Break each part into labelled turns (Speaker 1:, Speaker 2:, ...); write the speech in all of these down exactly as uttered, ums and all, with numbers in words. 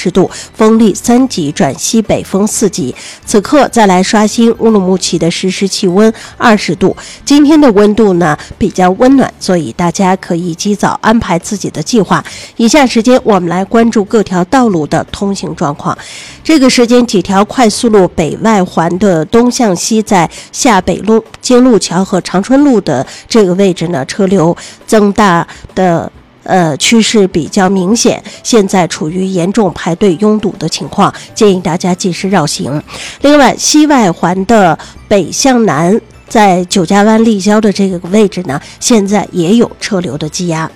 Speaker 1: 十度，风力三级转西北风四级。此刻再来刷新乌鲁木齐的实时气温二十度。今天的温度呢比较温暖，所以大家可以及早安排自己的计划。以下时间我们来关注各条道路的通行状况。这个时间几条快速路北外环的东向西，在下北路、金路桥和长春路的这个位置呢，车流增大的呃趋势比较明显，现在处于严重排队拥堵的情况，建议大家及时绕行。另外，西外环的北向南，在九家湾立交的这个位置呢，现在也有车流的积压。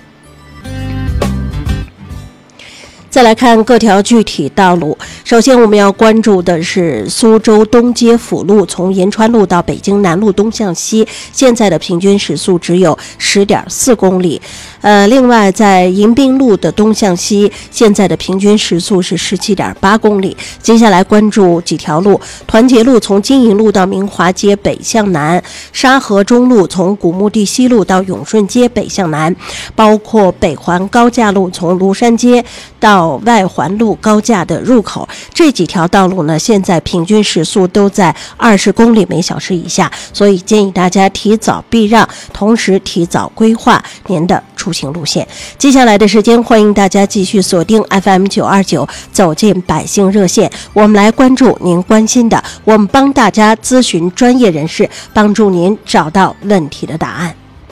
Speaker 1: 再来看各条具体道路，首先我们要关注的是苏州东街辅路，从银川路到北京南路东向西，现在的平均时速只有 十点四公里。呃，另外在迎宾路的东向西，现在的平均时速是 十七点八公里。接下来关注几条路，团结路从金银路到明华街北向南，沙河中路从古墓地西路到永顺街北向南，包括北环高架路从庐山街到外环路高架的入口，这几条道路呢，现在平均时速都在二十公里每小时以下，所以建议大家提早避让，同时提早规划您的出行路线。接下来的时间，欢迎大家继续锁定 F M 九二九，走进百姓热线，我们来关注您关心的，我们帮大家咨询专业人士，帮助您找到问题的答案。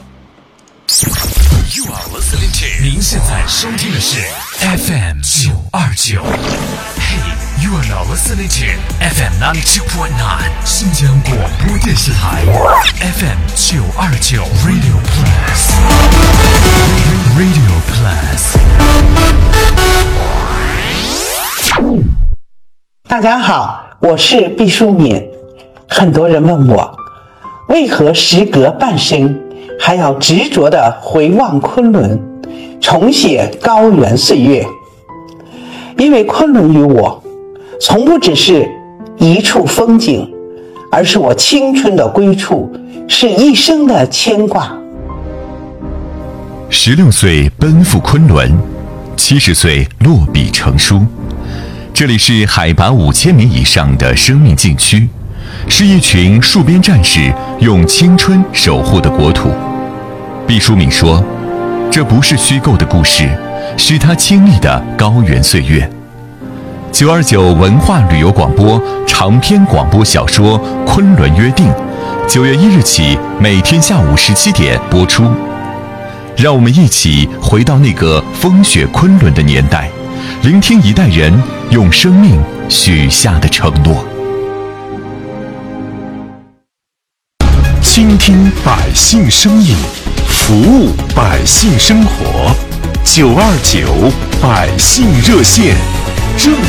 Speaker 2: You are listening to 您现在收听的是 F M 九二九。Hey, you are now listening to F M ninety-two point nine 新疆广播电视台 F M 九二九 Radio Plus Radio Plus。
Speaker 3: 大家好，我是毕淑敏。很多人问我，为何时隔半生还要执着地回望昆仑，重写高原岁月？因为昆仑于我，从不只是一处风景，而是我青春的归处，是一生的牵挂。
Speaker 4: 十六岁奔赴昆仑，七十岁落笔成书。这里是海拔五千米以上的生命禁区，是一群戍边战士用青春守护的国土。毕淑敏说，这不是虚构的故事，是他经历的高原岁月。九二九文化旅游广播长篇广播小说《昆仑约定》，九月一日起每天下午十七点播出。让我们一起回到那个风雪昆仑的年代，聆听一代人用生命许下的承诺。
Speaker 5: 倾听百姓声音，服务百姓生活。九二九百姓热线，正